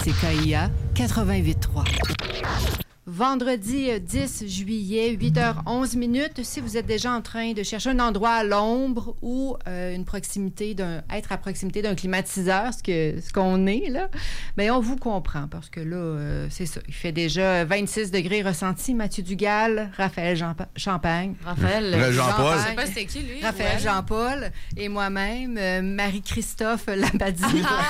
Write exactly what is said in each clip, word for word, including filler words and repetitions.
C K I A quatre-vingt-huit trois. Vendredi dix juillet, huit heures onze minutes. Si vous êtes déjà en train de chercher un endroit à l'ombre ou euh, une proximité d'un, être à proximité d'un climatiseur, ce, que, ce qu'on est, là, bien, on vous comprend parce que là, euh, c'est ça. Il fait déjà vingt-six degrés ressentis. Mathieu Dugal, Raphaël Jean- Champagne. Raphaël euh, Jean-Paul. Je sais pas c'est qui, lui. Raphaël ouais. Jean-Paul et moi-même, euh, Marie-Christophe Labadie.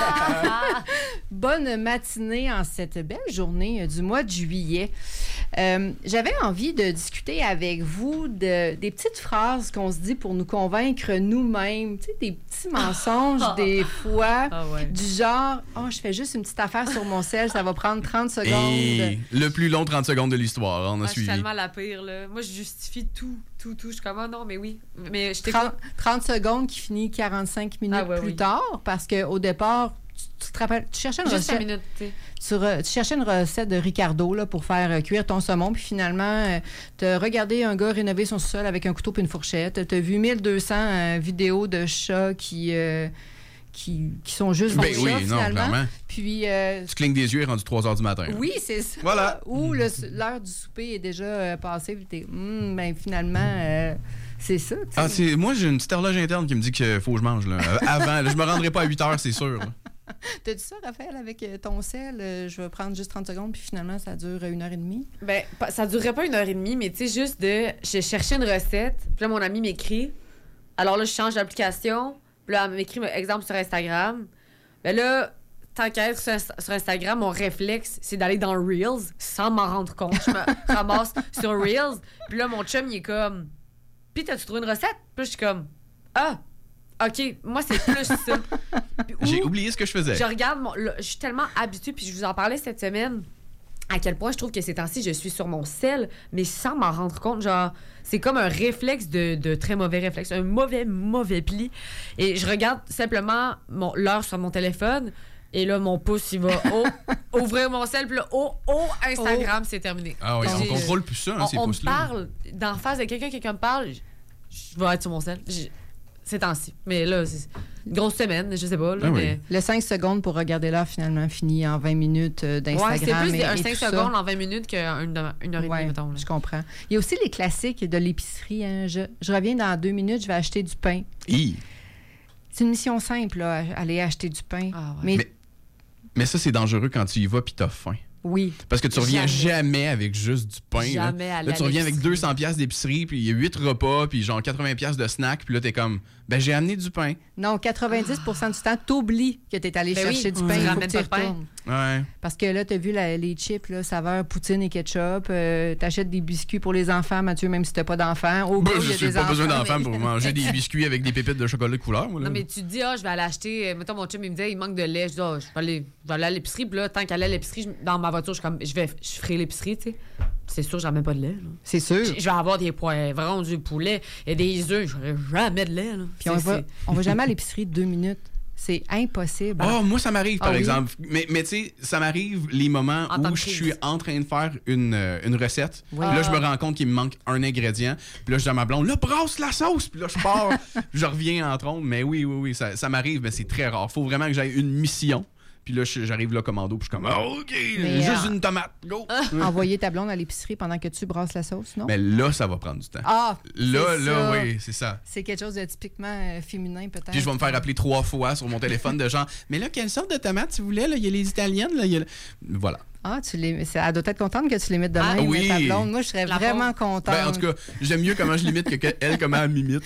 Bonne matinée en cette belle journée du mois de juillet. Euh, j'avais envie de discuter avec vous de, des petites phrases qu'on se dit pour nous convaincre nous-mêmes. Tu sais, des petits mensonges des fois, Ah ouais. du genre « Oh, je fais juste une petite affaire sur mon sel, ça va prendre trente secondes. » Et le plus long trente secondes de l'histoire, on a Ah, je suis suivi. tellement la pire, là. Moi, je justifie tout, tout, tout. Je suis comme, ah non, mais oui. Mais je trente, t'écoute. trente secondes qui finit quarante-cinq minutes Ah ouais, plus oui. tard parce qu'au départ, tu, tu te rappelles, tu cherchais une Juste cinq recette. minutes, tu sais. Tu, re- tu cherchais une recette de Ricardo là, pour faire euh, cuire ton saumon, puis finalement, tu as regardé un gars rénover son sol avec un couteau et une fourchette. Tu as vu mille deux cents euh, vidéos de chats qui, euh, qui, qui sont juste Ben des oui, chats, non, finalement. clairement. Puis, euh, Tu clignes des yeux et rendu trois heures du matin. là. oui, c'est ça. Voilà. Ou le- l'heure du souper est déjà euh, passée, puis t'es, hum, ben finalement, euh, c'est ça. tu sais. Ah, c'est, moi, j'ai une petite horloge interne qui me dit qu'il faut que je mange. Là. Euh, Avant, là, je me rendrai pas à huit heures, c'est sûr. là. T'as dit ça, Raphaël, avec euh, ton sel? euh, je vais prendre juste trente secondes, puis finalement, ça dure une heure et demie. Ben, pas- ça durerait pas une heure et demie, mais tu sais, juste de. Je cherchais une recette, puis là, mon ami m'écrit. Alors là, je change d'application, puis là, elle m'écrit, exemple, sur Instagram. Ben là, tant qu'à être sur, Insta- sur Instagram, mon réflexe, c'est d'aller dans Reels sans m'en rendre compte. Je me ramasse sur Reels, puis là, mon chum, il est comme. Puis, t'as-tu trouvé une recette? Puis là, je suis comme. Ah! OK, moi, c'est plus ça. Puis où- J'ai oublié ce que je faisais. Je regarde, mon, là, je suis tellement habituée, puis je vous en parlais cette semaine, à quel point je trouve que ces temps-ci, je suis sur mon sel, mais sans m'en rendre compte. Genre, c'est comme un réflexe de, de très mauvais réflexe, un mauvais, mauvais pli. Et je regarde simplement mon, l'heure sur mon téléphone, et là, mon pouce, il va oh, ouvrir mon sel, puis là, oh, oh, Instagram, c'est terminé. Ah oui, on J'ai- contrôle plus ça, hein, on, ces on me pouces-là. parle d'en face de quelqu'un, quelqu'un me parle, je, je vais être sur mon sel. Je- ces temps-ci. Mais là, c'est une grosse semaine, je sais pas. Là, Ah oui. mais... Le cinq secondes pour regarder l'heure, finalement, finit en vingt minutes euh, Ouais, d'Instagram. c'est plus et- un et cinq tout ça. secondes en vingt minutes qu'une une heure et Ouais, demie, mettons. là. je comprends. Il y a aussi les classiques de l'épicerie. Hein. Je, je reviens dans deux minutes, je vais acheter du pain. Hi. C'est une mission simple, là, aller acheter du pain. Ah ouais. Mais, Mais- Mais ça, c'est dangereux quand tu y vas puis t'as faim. oui, Parce que tu reviens Jamais. jamais avec juste du pain. là. Jamais aller Là, tu à reviens avec l'épicerie. deux cents piastres d'épicerie, puis il y a huit repas, puis genre quatre-vingts piastres de snack, puis là, t'es comme, ben j'ai amené du pain. non, quatre-vingt-dix pour cent du temps, t'oublies que t'es allé Ben oui, chercher du tu pain. Il faut ramènes que tu y pas de pain. retournes. Ouais. Parce que là, t'as vu la- les chips, là, saveur poutine et ketchup. Euh, t'achètes des biscuits pour les enfants, Mathieu, même si t'as pas d'enfants. Au Ben, cas où il y je a suis des pas besoin enfants, d'enfants mais- pour manger des biscuits avec des pépites de chocolat de couleur. moi, là. Non, mais tu te dis, ah, je vais aller acheter. euh, Mettons, mon chum, il me dit, il manque de lait. Je dis, ah, je vais aller, je vais aller à l'épicerie. Puis là, tant qu'elle est à l'épicerie, je- dans ma voiture, je suis comme, je vais, je ferai l'épicerie, tu sais. C'est sûr, j'en mets pas de lait. là. C'est sûr. Je je vais avoir des poivrons, du poulet et des œufs. J'aurai jamais de lait. Là. Puis on C'est- va, c'est- on va jamais à l'épicerie deux minutes. C'est impossible. Oh, moi, ça m'arrive, par Ah oui? exemple. Mais, mais tu sais, ça m'arrive les moments En temps où de je crise. suis en train de faire une, euh, une recette. Oui. Puis là, je me Ah. rends compte qu'il me manque un ingrédient. Puis là, je dis à ma blonde, là, brasse la sauce. Puis là, je pars. Je reviens en trompe. Mais oui, oui, oui, ça, ça m'arrive, mais c'est très rare. Faut vraiment que j'aille une mission. Puis là, je- j'arrive là commando. Puis je suis comme, ah, OK, Mais, juste euh, une tomate. Go. Envoyer ta blonde à l'épicerie pendant que tu brasses la sauce, non? Mais là, ça va prendre du temps. Ah! là, c'est là, ça. oui, c'est ça. C'est quelque chose de typiquement euh, féminin, peut-être. Puis je vais me faire appeler trois fois sur mon téléphone de genre, mais là, quelle sorte de tomate, si vous voulez? Là, il y a les italiennes. Là, il y a le- Voilà. Ah, tu les... c'est- elle doit être contente que tu les mettes de Ah, même, oui. ta blonde. Moi, je serais La vraiment contente. Ben, en tout cas, j'aime mieux comment je limite que que elle, comment elle m'imite.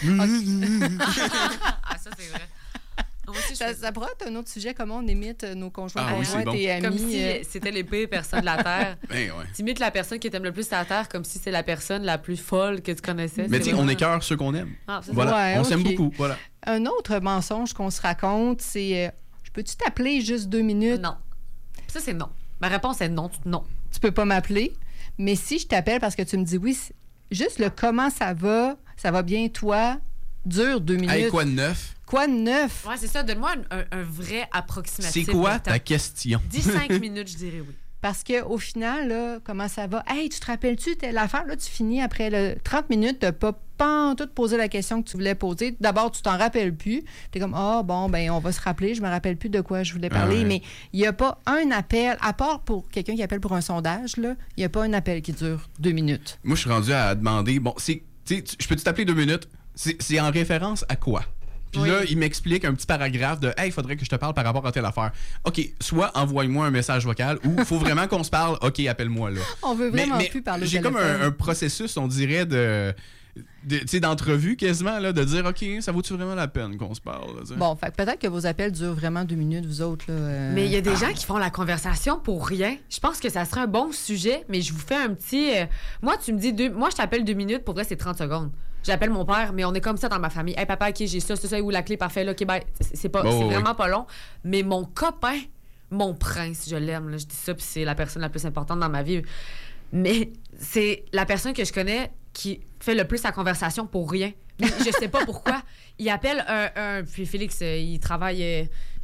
Ah, ça, c'est vrai. Moi aussi, je ça, fais ça pourrait être un autre sujet, comment on imite nos conjoints, Ah oui, conjointes c'est bon. et amis. Comme si euh, c'était les pires personnes de la Terre. Ben ouais. Tu imites la personne qui t'aime le plus à la Terre comme si c'est la personne la plus folle que tu connaissais. Mais C'est tu sais, on vraiment- écœure ceux qu'on aime. Ah, c'est ça. Voilà, Ouais, on s'aime ok. beaucoup. Voilà. Un autre mensonge qu'on se raconte, c'est euh, je peux-tu t'appeler juste deux minutes? Non. Ça, c'est non. Ma réponse est non. Non. Tu peux pas m'appeler. Mais si je t'appelle parce que tu me dis oui, c'est- juste le comment ça va, ça va bien, toi, dure deux minutes. Hey, quoi de neuf? Quoi de neuf? Ouais, c'est ça. Donne-moi un, un- un vrai approximatif. C'est quoi de temps. ta question? Dis cinq minutes, je dirais oui. Parce qu'au final, là, comment ça va? Hey, tu te rappelles-tu, telle affaire? Là, tu finis après le trente minutes, tu n'as pas tout posé la question que tu voulais poser. D'abord, tu t'en rappelles plus. Tu es comme, ah, oh, bon, ben on va se rappeler. Je me rappelle plus de quoi je voulais parler. Ah ouais. Mais il n'y a pas un appel, à part pour quelqu'un qui appelle pour un sondage, là, il n'y a pas un appel qui dure deux minutes. Moi, je suis rendu à demander, bon, c'est, tu sais, je peux t'appeler deux minutes? C'est, c'est en référence à quoi? Puis oui. Là, il m'explique un petit paragraphe de « Hey, il faudrait que je te parle par rapport à telle affaire. » OK, soit envoie-moi un message vocal ou il faut vraiment qu'on se parle. OK, appelle-moi là. On veut vraiment mais, mais plus parler au j'ai téléphone. Comme un, un processus, on dirait, de... de tu sais, d'entrevue quasiment, là, de dire « OK, ça vaut-tu vraiment la peine qu'on se parle? » Bon, fait peut-être que vos appels durent vraiment deux minutes, vous autres. Là, euh... Mais il y a des ah. gens qui font la conversation pour rien. Je pense que ça serait un bon sujet, mais je vous fais un petit... Euh... Moi, tu me dis... Deux... Moi, je t'appelle deux minutes, pour vrai, c'est trente secondes. J'appelle mon père, mais on est comme ça dans ma famille. Hey, papa, OK, j'ai ça, c'est ça, où la clé, parfait, là, OK, bye. C'est, pas, oh, c'est oui. vraiment pas long. Mais mon copain, mon prince, je l'aime, là, je dis ça, puis c'est la personne la plus importante dans ma vie. Mais c'est la personne que je connais qui fait le plus la conversation pour rien. Mais je sais pas pourquoi. Il appelle un... un puis Félix, euh, il travaille... Euh,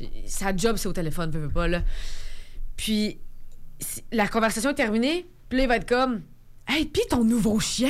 sa job, c'est au téléphone, veut, veut pas, là. Puis la conversation est terminée, puis là, il va être comme... Hey, puis ton nouveau chien...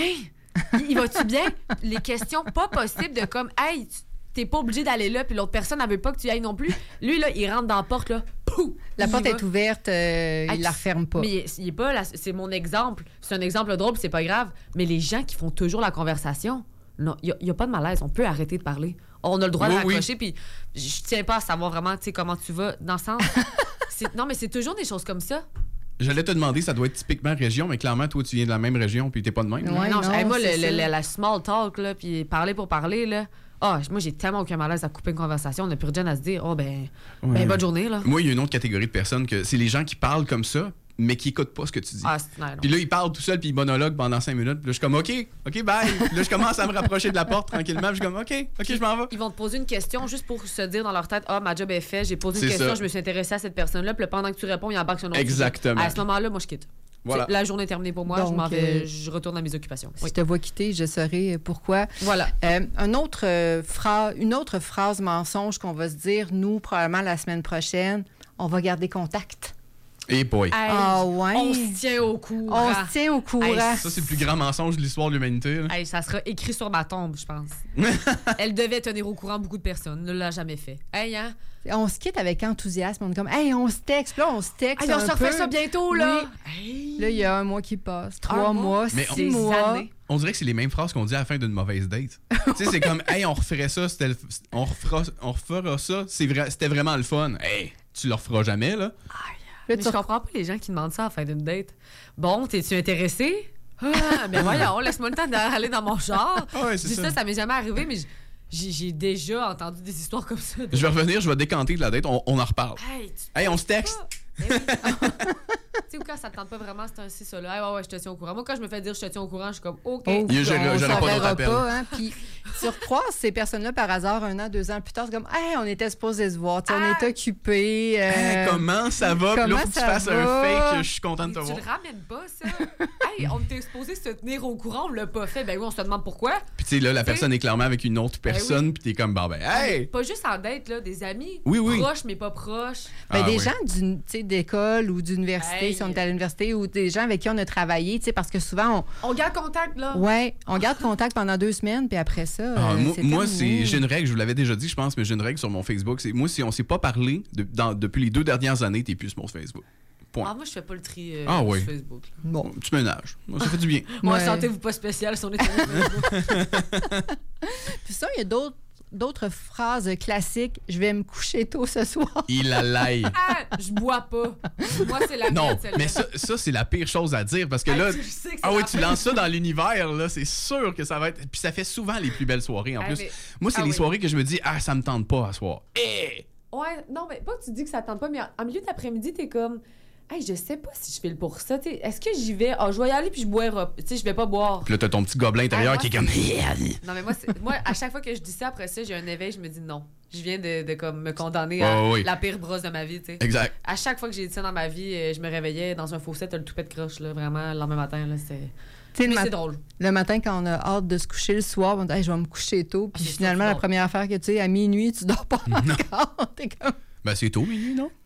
Il va-tu bien? Les questions pas possibles de comme, hey, t'es pas obligé d'aller là, puis l'autre personne, elle veut pas que tu y ailles non plus. Lui, là, il rentre dans la porte, là. Pouf, la porte est ouverte, euh, ah, il la referme pas. Mais il est pas là, c'est mon exemple. C'est un exemple drôle, c'est pas grave. Mais les gens qui font toujours la conversation, non, il y, y a pas de malaise. On peut arrêter de parler. On a le droit oui, de raccrocher, oui. Puis je tiens pas à savoir vraiment, tu sais, comment tu vas, dans le sens. c'est, non, mais c'est toujours des choses comme ça. J'allais te demander, ça doit être typiquement région, mais clairement, toi, tu viens de la même région, puis t'es pas de même. Ouais, non, non, hey, moi, le, le, le, la small talk, là, puis parler pour parler, là. Ah, oh, moi, j'ai tellement aucun malaise à couper une conversation. On n'a plus rien à se dire. Oh, ben, ouais. ben, bonne journée, là. Moi, il y a une autre catégorie de personnes que c'est les gens qui parlent comme ça, mais qui écoutent pas ce que tu dis. Ah, c'est... Non, non. Puis là, ils parlent tout seul, puis ils monologuent pendant cinq minutes. Puis là, je suis comme, OK, OK, bye. Puis là, je commence à me rapprocher de la porte tranquillement. Puis je suis comme, OK, OK, je m'en vais. Ils vont te poser une question juste pour se dire dans leur tête, ah, ma job est faite, j'ai posé une c'est question, ça. Je me suis intéressée à cette personne-là. Puis là, pendant que tu réponds, il embarque sur un autre Exactement. Sujet. À ce moment-là, moi, je quitte. Voilà. La journée est terminée pour moi, donc, je m'en vais, euh, je retourne à mes occupations. Si oui. je te vois quitter, je saurai pourquoi. Voilà. Euh, un autre, euh, phra- une autre phrase mensonge qu'on va se dire, nous, probablement la semaine prochaine, on va garder contact. Et boy. Hey, ah ouais. On se tient au courant. On se tient au courant. Hey, ça, c'est le plus grand mensonge de l'histoire de l'humanité. Hey, ça sera écrit sur ma tombe, je pense. Elle devait tenir au courant beaucoup de personnes. Ne l'a jamais fait. Hey, hein? On se quitte avec enthousiasme. On est comme, hey, on se texte. Là, on se texte. Hey, on un se refait peu. ça bientôt, là. Oui. Hey. Là, il y a un mois qui passe, trois un mois, mais six on... mois. Années. On dirait que c'est les mêmes phrases qu'on dit à la fin d'une mauvaise date. Tu sais, c'est comme, hey, on referait ça, c'était le... on, refera... on refera ça, c'est vrai... c'était vraiment le fun. Hey, tu le referas jamais, là. Aïe. Mais je comprends pas les gens qui demandent ça à la fin d'une date. Bon, t'es-tu intéressé? Ah, mais voyons, laisse-moi le temps d'aller dans mon char. Ah ouais, c'est je dis ça. ça, ça m'est jamais arrivé, mais j'ai, j'ai déjà entendu des histoires comme ça. Je vais revenir, je vais décanter de la date, on, on en reparle. Hey, hey on se texte. Eh oui. Tu sais, ou quand ça te tente pas vraiment, c'est un ci, ça là. Hey, ouais, ouais, je te tiens au courant. Moi, quand je me fais dire je te tiens au courant, je suis comme, OK. Oh, je, je, on j'aurais pas d'autre appel. Pas, hein? Puis tu recroises ces personnes-là par hasard un an, deux ans plus tard. C'est comme, hey, on était supposés se voir. Ah. On est occupés. Euh... Hey, comment ça va? Puis là, faut que tu fasses va? un fake. Je suis contente de te voir. Tu le ramènes pas, ça? Hey, on était supposé se tenir au courant, on l'a pas fait. Ben oui, on se demande pourquoi. Puis tu sais, là, la t'sais? personne est clairement avec une autre personne. Ben oui. Puis t'es comme, bah, ben, hey! Pas juste en date, là, des amis. Oui, oui. Proches, mais pas proches. Ben, ah, des oui. gens d'école ou d'université, hey. si on est à l'université, ou des gens avec qui on a travaillé, tu sais, parce que souvent, on... On garde contact, là. Ouais, on garde contact pendant deux semaines, puis après ça, ah, euh, moi, c'est moi c'est, j'ai une règle, je vous l'avais déjà dit, je pense, mais j'ai une règle sur mon Facebook. C'est, moi, si on s'est pas parlé de, dans, depuis les deux dernières années, t'es plus sur mon Facebook. Point. Ah, moi, je fais pas le tri euh, ah, sur oui. Facebook. Là. Bon. Tu ménages. Moi, ça fait du bien. Moi, ouais. sentez-vous pas spécial si on est sur Facebook. Puis ça, il y a d'autres d'autres phrases classiques. Je vais me coucher tôt ce soir. Il a l'ail. Ah, je bois pas. Moi, c'est la Non, mienne, celle-là. mais ça, ça, c'est la pire chose à dire parce que ah, là, tu sais que ah oui, tu pire. lances ça dans l'univers, là, c'est sûr que ça va être. Puis ça fait souvent les plus belles soirées en ah, plus. Mais... Moi, c'est ah, les oui. soirées que je me dis, ah, ça me tente pas à soir. Hey! Ouais, non, mais pas que tu dis que ça tente pas, mais en milieu d'après-midi, t'es comme. Hey, je sais pas si je file pour ça. T'sais, est-ce que j'y vais? Ah, oh, je vais y aller puis je boirai. Tu sais, je vais pas boire. Puis là, t'as ton petit gobelin intérieur ah, qui est moi, comme. Non, mais moi, c'est... moi, à chaque fois que je dis ça, après ça, j'ai un éveil, je me dis non. Je viens de, de comme, me condamner à oh, oui. la pire brosse de ma vie. T'sais. Exact. À chaque fois que j'ai dit ça dans ma vie, je me réveillais dans un fossé, t'as le toupet de croche, là, vraiment, le lendemain matin. Là, c'est... T'sais, mais le c'est mat- drôle. Le matin, quand on a hâte de se coucher le soir, on dit hey, je vais me coucher tôt. Puis ah, finalement, la première affaire que tu sais, à minuit, tu dors pas non. encore. T'es comme. Ben, c'est tôt, minuit, non?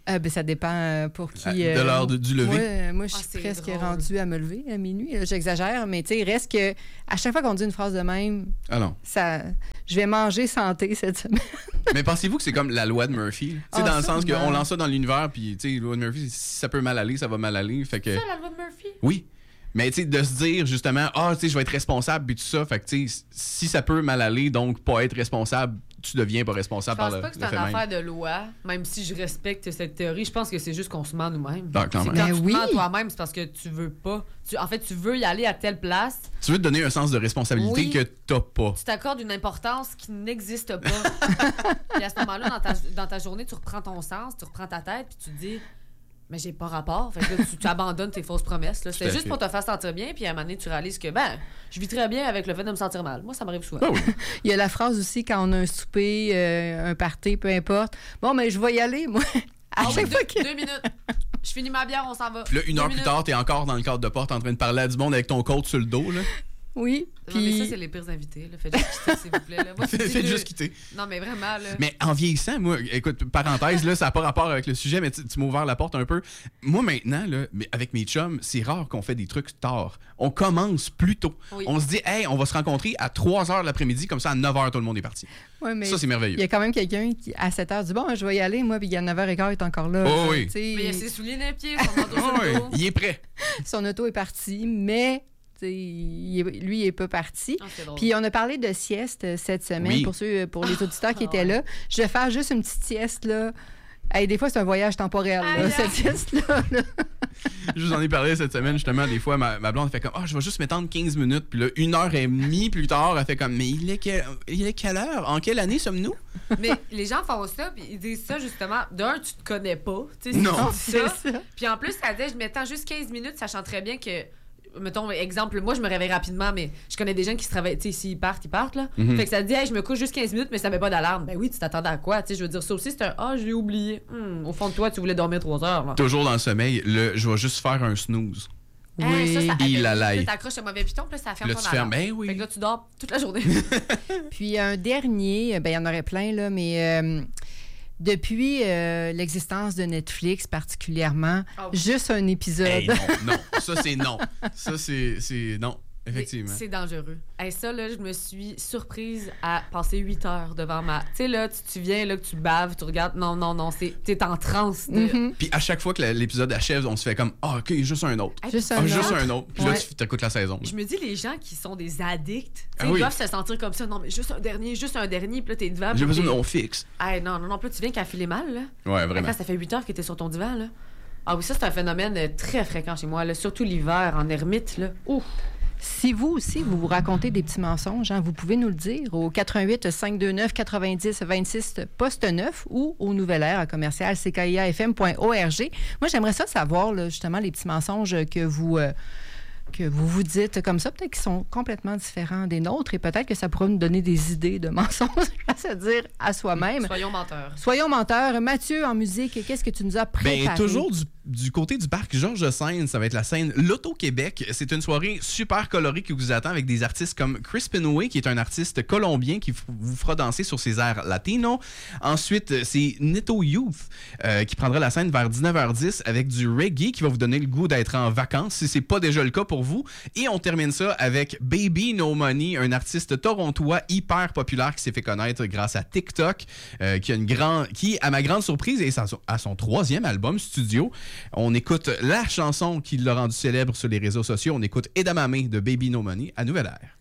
Euh, ben, ça dépend euh, pour qui. De l'heure de- du lever? Moi, euh, moi je Ah, suis c'est presque drôle. rendue à me lever à minuit. là, J'exagère, mais tu sais, il reste que à chaque fois qu'on dit une phrase de même, Ah non. ça, je vais manger santé cette semaine. Mais pensez-vous que c'est comme la loi de Murphy? Tu sais, Ah, dans le sens sûrement. qu'on lance ça dans l'univers, puis tu sais, la loi de Murphy, si ça peut mal aller, ça va mal aller. Fait que. C'est ça, la loi de Murphy? Oui. Mais tu sais, de se dire justement, ah, tu sais, je vais être responsable, puis tout ça. Fait que tu sais, si ça peut mal aller, donc pas être responsable, tu deviens pas Je responsable pense par le, pas que c'est le fait une même. affaire de loi, même si je respecte cette théorie. Je pense que c'est juste qu'on se ment nous-mêmes. Ah, clairement. C'est quand Ben tu oui. te mens toi-même, c'est parce que tu veux pas. Tu, en fait, tu veux y aller à telle place. Tu veux te donner un sens de responsabilité Oui. que t'as pas. Tu t'accordes une importance qui n'existe pas. Puis à ce moment-là, dans ta, dans ta journée, tu reprends ton sens, tu reprends ta tête, puis tu te dis, mais j'ai pas rapport. Fait que là, tu, tu abandonnes tes fausses promesses. là. Tout C'était à juste fait. pour te faire sentir bien, puis à un moment donné, tu réalises que, ben, je vis très bien avec le fait de me sentir mal. Moi, ça m'arrive souvent. Ah oui. Il y a la phrase aussi quand on a un souper, euh, un party, peu importe. Bon, mais je vais y aller, moi. À Ah oui, chaque deux, fois que. deux minutes. Je finis ma bière, on s'en va. Puis là, une Deux heure plus minutes. tard, t'es encore dans le cadre de porte en train de parler à du monde avec ton côte sur le dos, là. Oui. Non, mais ça, Puis. c'est les pires invités. Là. Faites juste quitter, s'il vous plaît. Là. Moi, tu Faites dis faites deux- juste quitter. Non, mais vraiment, là. Mais en vieillissant, moi, écoute, parenthèse, là, ça n'a pas rapport avec le sujet, mais tu, tu m'as ouvert la porte un peu. Moi, maintenant, là, mais avec mes chums, c'est rare qu'on fait des trucs tard. On commence plus tôt. Oui. On se dit, hey, on va se rencontrer à trois heures l'après-midi, comme ça, à neuf heures, tout le monde est parti. Ouais, mais Ça, c'est il merveilleux. y a quand même quelqu'un qui, à sept heures, dit bon, je vais y aller, moi, puis il y a neuf heures quinze, il est encore là. Oh oui. Tu sais, Mais il y a ses souliers dans les pieds, son manteau sur Ah le ouais, dos. il est prêt. son auto est parti, mais tu sais, il est- lui, il n'est pas parti. Ah, c'est drôle. Puis on a parlé de sieste euh, cette semaine Oui. pour ceux, pour les auditeurs qui Ah, étaient ouais. là. Je vais faire juste une petite sieste là. Hey, des fois, c'est un voyage temporel, là, Aïe, cette aïe. sieste-là. là. Je vous en ai parlé cette semaine, justement. Des fois, ma, ma blonde fait comme, ah, je vais juste m'étendre quinze minutes. Puis là, une heure et demie plus tard, elle fait comme, mais il est, quelle, il est quelle heure? En quelle année sommes-nous? Mais les gens font ça, puis ils disent ça justement. D'un, tu te connais pas. Tu sais, si Non. tu dis ça. C'est ça. Puis en plus, ça dit, je m'étends juste quinze minutes, sachant très bien que. Mettons, exemple, moi, je me réveille rapidement, mais je connais des gens qui se réveillent. Tu sais, s'ils partent, ils partent, là. Mhm. Fait que ça te dit, hey, je me couche juste quinze minutes, mais ça met pas d'alarme. Ben oui, tu t'attendais à quoi? Tu sais, je veux dire, ça aussi, c'est un ah, je l'ai oublié. Hum, au fond de toi, tu voulais dormir trois heures, là. Toujours dans le sommeil, le, je vais juste faire un snooze. Hey, ça, ça, Il la là, laille. t'accroches un mauvais piton, puis là, ça ferme Là, ton tu fermes, alarme. ben oui. Fait que là, tu dors toute la journée. Puis un dernier, ben il y en aurait plein, là, mais euh, depuis euh, l'existence de Netflix particulièrement, Ah oui. juste un épisode. Hey, non, non. Ça, c'est non. Ça, c'est, c'est non. Effectivement. C'est dangereux. Hey, ça, là, je me suis surprise à passer huit heures devant ma. Tu sais, là, tu, tu viens, là, que tu baves, tu regardes. Non, non, non, c'est... t'es en transe. De... Mhm. Puis à chaque fois que la- l'épisode achève, on se fait comme, ah, ok, juste un autre. Hey, Juste puis un Ah, tu juste rentres, un autre. Puis là, Ouais. tu t'écoutes la saison. Je me dis, les gens qui sont des addicts, tu sais, Ah ils oui. doivent se sentir comme ça. Non, mais juste un dernier, juste un dernier, puis là, t'es devant. J'ai puis besoin t'es- d'un fixe. Hey, non, non, non, plus, tu viens qu'à filer mal, là. Ouais, vraiment. Après, ça fait huit heures que t'es sur ton divan, là. Ah oui, ça, c'est un phénomène euh, très fréquent chez moi, là. Surtout l'hiver, en ermite, là. Ouf! Si vous aussi, vous vous racontez des petits mensonges, hein, vous pouvez nous le dire au quatre-vingt-huit cinq deux neuf quatre-vingt-dix vingt-six poste neuf ou au Nouvelle Air à commercial c k i a f m point org. Moi, j'aimerais ça savoir, là, justement, les petits mensonges que vous, euh, que vous vous dites comme ça, peut-être qu'ils sont complètement différents des nôtres et peut-être que ça pourra nous donner des idées de mensonges à se dire à soi-même. Soyons menteurs. Soyons menteurs. Mathieu, en musique, qu'est-ce que tu nous as préparé? Ben, toujours du, du côté du parc Georges-Saint, ça va être la scène L'Auto-Québec. C'est une soirée super colorée qui vous attend avec des artistes comme Chris Pinway, qui est un artiste colombien qui f- vous fera danser sur ses airs latinos. Ensuite, c'est Neto Youth euh, qui prendra la scène vers dix-neuf heures dix avec du reggae qui va vous donner le goût d'être en vacances si c'est pas déjà le cas pour vous. Et on termine ça avec Baby No Money, un artiste torontois hyper populaire qui s'est fait connaître grâce à TikTok, euh, qui a une grande, qui, à ma grande surprise, est à son, à son troisième album studio. On écoute la chanson qui l'a rendu célèbre sur les réseaux sociaux. On écoute Edamame de Baby No Money à Nouvelle Air.